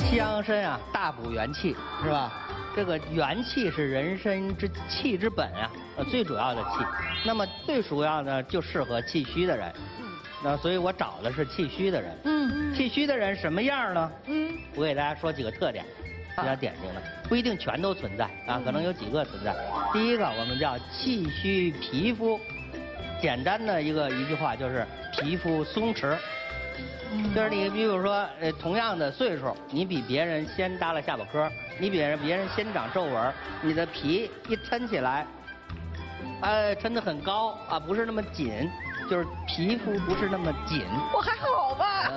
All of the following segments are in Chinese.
西洋参啊，大补元气，是吧？这个元气是人参之气之本啊，最主要的气。那么最主要呢，就适合气虚的人。那所以我找的是气虚的人。气虚的人什么样呢？我给大家说几个特点，比较典型的，不一定全都存在啊，可能有几个存在。第一个，我们叫气虚皮肤，简单的一句话就是皮肤松弛。就是你比如说，同样的岁数，你比别人先耷了下巴颏，你比别人先长皱纹，你的皮一抻起来，抻得很高啊，不是那么紧，就是皮肤不是那么紧。 我还好吧？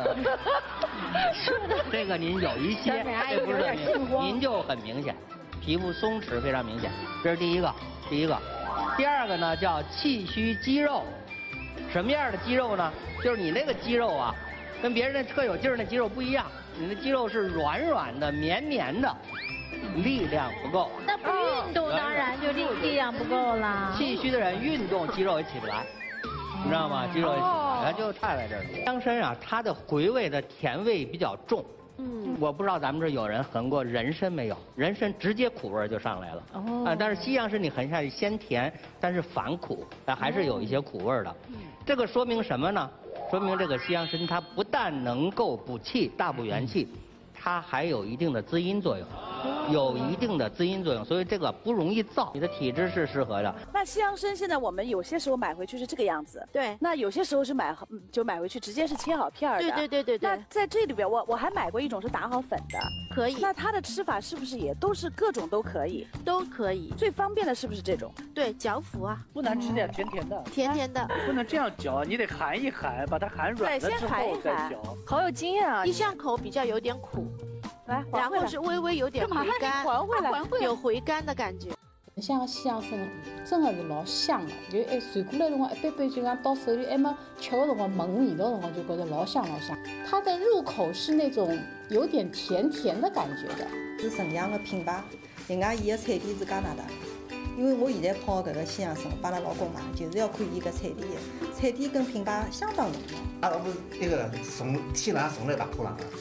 这个您有一些，这不是您就很明显，皮肤松弛非常明显，这是第一个。第二个呢叫气虚肌肉，什么样的肌肉呢？就是你那个肌肉啊。跟别人那特有劲儿那肌肉不一样，你的肌肉是软软的、绵绵的，力量不够。 那不运动当然就力量不够啦。 气虚的人运动肌肉也起不来，你知道吗？肌肉也起不来，它就差在这儿。西洋参啊，它的回味的甜味比较重。我不知道咱们这有人闻过人参没有？人参直接苦味就上来了。但是西洋参你闻下去鲜甜，但是反苦，但还是有一些苦味的。这个说明什么呢？说明这个西洋参它不但能够补气、大补元气，它还有一定的滋阴作用，所以这个不容易燥，你的体质是适合的。 那西洋参现在我们有些时候买回去是这个样子， 对。 那有些时候是买回去直接是切好片儿的， 对。 那在这里边我还买过一种是打好粉的， 可以。 那它的吃法是不是也都是各种都可以？ 都可以。 最方便的是不是这种？ 对，嚼服啊。 不难吃点甜甜的。 甜甜的。 不能这样嚼，你得含一含，把它含软了之后再嚼。 好有经验啊！ 一上口比较有点苦。 来， 然后是微微有点回甘， 还回来， 有回甘的感觉。 像西洋参真的是老香的，就传过来辰光，一般般就讲到手里还没吃的辰光，闻味道的辰光就觉得老香。它的入口是那种有点甜甜的感觉的， 是沈阳的品牌，另外伊的产地是加拿大。因为我现在泡搿个西洋参，帮拉老公买，就是要看伊个产地的，产地跟品牌相当重要。 我们那个从天上送来大铺浪的。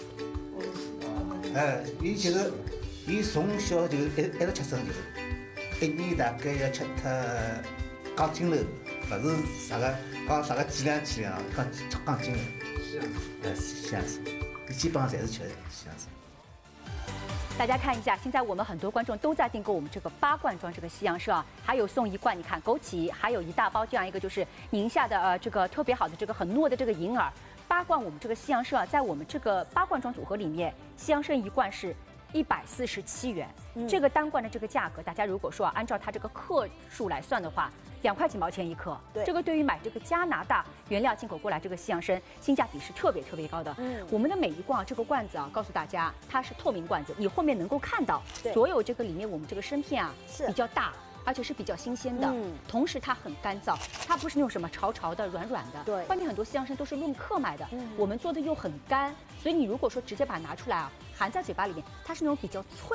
伊就是伊从小就一直吃参酒，一年大概要吃脱钢筋楼，不是啥个几两，钢筋楼。西洋参，基本上侪是吃西洋参。 大家看一下，现在我们很多观众都在订购我们这个8罐装这个西洋参啊，还有送1罐，你看枸杞，还有一大包这样一个就是宁夏的这个特别好的这个很糯的这个银耳。8罐我们这个西洋参啊，在我们这个8罐装组合里面，西洋参1罐是147元。这个单罐的这个价格，大家如果说按照它这个克数来算的话，2块几毛钱1克。对，这个对于买这个加拿大原料进口过来这个西洋参，性价比是特别高的。我们的每一罐这个罐子啊，告诉大家它是透明罐子，你后面能够看到所有这个里面我们这个参片啊比较大。而且是比较新鲜的，同时它很干燥，它不是那种什么潮的、软的。对，外面很多西洋参都是论克买的，我们做的又很干，所以你如果说直接把它拿出来啊，含在嘴巴里面，它是那种比较脆。